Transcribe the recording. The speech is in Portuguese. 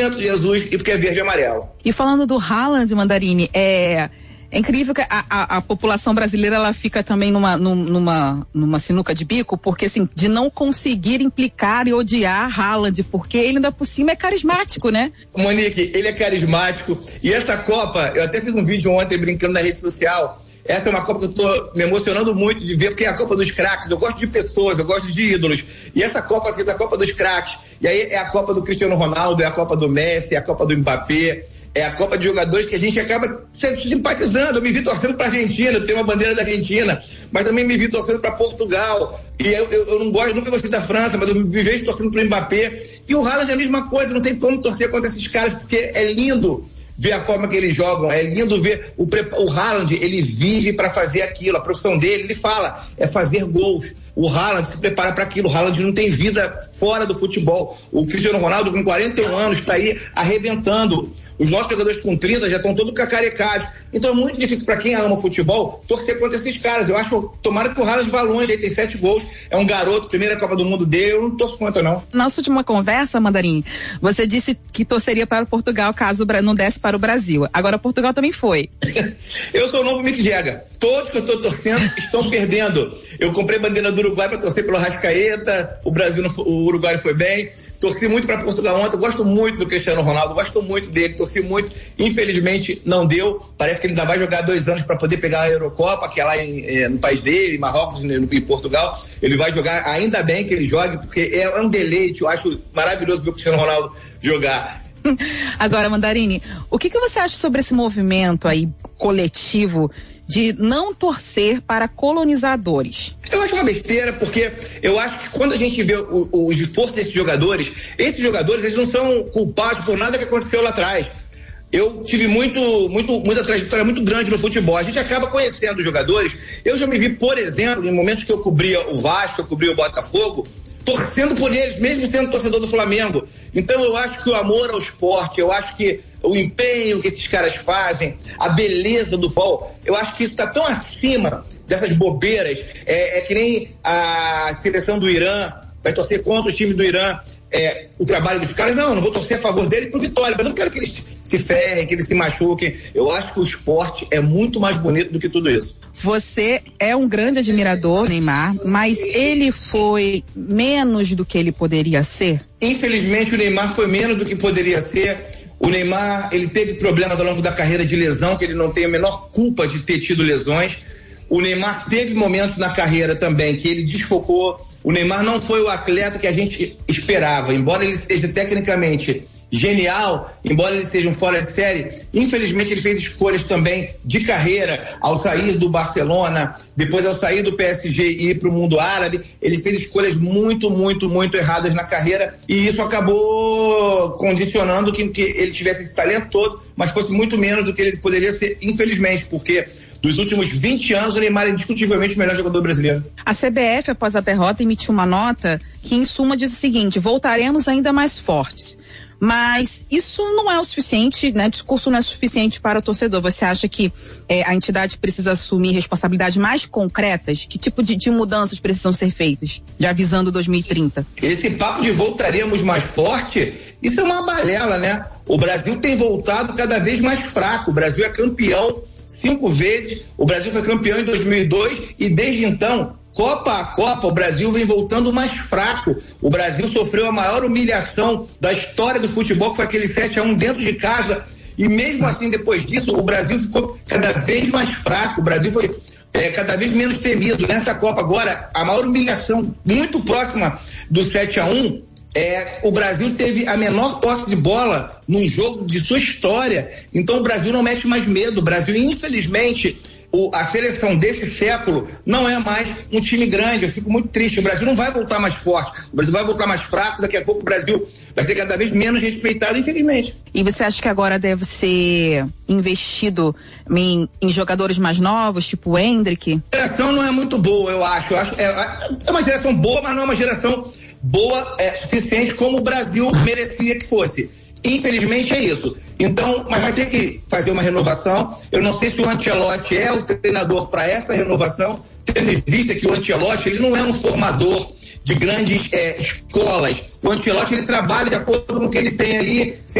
Santo Jesus e porque é verde e amarelo. E falando do Haaland, Mandarini, é incrível que a população brasileira ela fica também numa sinuca de bico, porque assim, de não conseguir implicar e odiar Haaland, porque ele ainda por cima é carismático, né? Monique, ele é carismático e essa Copa, eu até fiz um vídeo ontem brincando na rede social, essa é uma Copa que eu tô me emocionando muito de ver, porque é a Copa dos craques, eu gosto de pessoas, eu gosto de ídolos, e essa Copa aqui é a Copa dos craques, e aí é a Copa do Cristiano Ronaldo, é a Copa do Messi, é a Copa do Mbappé, é a Copa de jogadores que a gente acaba simpatizando. Eu me vi torcendo para a Argentina, eu tenho uma bandeira da Argentina, mas também me vi torcendo para Portugal. E eu não gosto, nunca gostei da França, mas eu me vejo torcendo para o Mbappé. E o Haaland é a mesma coisa, não tem como torcer contra esses caras, porque é lindo ver a forma que eles jogam, é lindo ver o Haaland, ele vive para fazer aquilo, a profissão dele, ele fala, é fazer gols. O Haaland se prepara para aquilo, o Haaland não tem vida fora do futebol. O Cristiano Ronaldo, com 41 anos, está aí arrebentando. Os nossos jogadores com 30 já estão todos cacarecados. Então é muito difícil para quem ama futebol torcer contra esses caras. Eu acho, tomara que o Haaland vá longe, ele tem 7 gols, é um garoto, primeira Copa do Mundo dele, eu não torço contra, não. Nossa última conversa, Mandarim, você disse que torceria para o Portugal caso não desse para o Brasil. Agora Portugal também foi. Eu sou o novo Mick Jagger. Todos que eu estou torcendo estão perdendo. Eu comprei bandeira do Uruguai para torcer pelo Arrascaeta, o Uruguai foi bem. Torci muito para Portugal ontem, eu gosto muito do Cristiano Ronaldo, gosto muito dele, torci muito, infelizmente não deu, parece que ele ainda vai jogar 2 anos para poder pegar a Eurocopa, que é lá no país dele, em Marrocos, em Portugal, ele vai jogar, ainda bem que ele jogue, porque é um deleite, eu acho maravilhoso ver o Cristiano Ronaldo jogar. Agora, Mandarini, o que você acha sobre esse movimento aí coletivo de não torcer para colonizadores? Eu acho uma besteira, porque eu acho que quando a gente vê o esforço desses jogadores, eles não são culpados por nada que aconteceu lá atrás. Eu tive muita trajetória muito grande no futebol. A gente acaba conhecendo os jogadores. Eu já me vi, por exemplo, em momentos que eu cobria o Vasco, eu cobria o Botafogo, torcendo por eles, mesmo sendo torcedor do Flamengo. Então eu acho que o amor ao esporte, eu acho que o empenho que esses caras fazem, a beleza do futebol, eu acho que isso está tão acima dessas bobeiras. É que nem a seleção do Irã vai torcer contra o time do Irã, o trabalho dos caras. Não vou torcer a favor dele por vitória, mas eu não quero que eles se ferrem, que eles se machuquem. Eu acho que o esporte é muito mais bonito do que tudo isso. Você é um grande admirador, Neymar, mas ele foi menos do que ele poderia ser? Infelizmente o Neymar foi menos do que poderia ser. O Neymar, ele teve problemas ao longo da carreira de lesão, que ele não tem a menor culpa de ter tido lesões. O Neymar teve momentos na carreira também que ele desfocou. O Neymar não foi o atleta que a gente esperava, embora ele seja tecnicamente genial, embora ele seja um fora de série, infelizmente ele fez escolhas também de carreira ao sair do Barcelona, depois ao sair do PSG e ir para o mundo árabe. Ele fez escolhas muito, muito, muito erradas na carreira, e isso acabou condicionando que ele tivesse esse talento todo, mas fosse muito menos do que ele poderia ser, infelizmente, porque dos últimos 20 anos o Neymar é indiscutivelmente o melhor jogador brasileiro. A CBF, após a derrota, emitiu uma nota que, em suma, diz o seguinte: voltaremos ainda mais fortes. Mas isso não é o suficiente, né? O discurso não é suficiente para o torcedor. Você acha que a entidade precisa assumir responsabilidades mais concretas? Que tipo de mudanças precisam ser feitas, já avisando 2030? Esse papo de voltaremos mais forte, isso é uma balela, né? O Brasil tem voltado cada vez mais fraco. O Brasil é campeão 5 vezes. O Brasil foi campeão em 2002 e desde então, Copa a Copa, o Brasil vem voltando mais fraco. O Brasil sofreu a maior humilhação da história do futebol, que foi aquele 7-1 dentro de casa. E mesmo assim, depois disso, o Brasil ficou cada vez mais fraco. O Brasil foi cada vez menos temido. Nessa Copa agora, a maior humilhação, muito próxima do 7-1, o Brasil teve a menor posse de bola num jogo de sua história. Então o Brasil não mete mais medo. O Brasil, infelizmente, a seleção desse século não é mais um time grande. Eu fico muito triste. O Brasil não vai voltar mais forte, o Brasil vai voltar mais fraco. Daqui a pouco o Brasil vai ser cada vez menos respeitado, infelizmente. E você acha que agora deve ser investido em jogadores mais novos, tipo o Endrick? A geração não é muito boa, eu acho. É uma geração boa, mas não é uma geração boa suficiente como o Brasil merecia que fosse. Infelizmente é isso. Então, mas vai ter que fazer uma renovação. Eu não sei se o Ancelotti é o treinador para essa renovação, tendo em vista que o Ancelotti, ele não é um formador de grandes escolas. O Ancelotti, ele trabalha de acordo com o que ele tem ali.